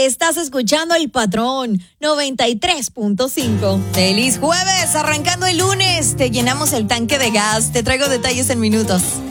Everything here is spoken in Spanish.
Estás escuchando El Patrón 93.5. Feliz jueves, arrancando el lunes. Te llenamos el tanque de gas. Te traigo detalles en minutos.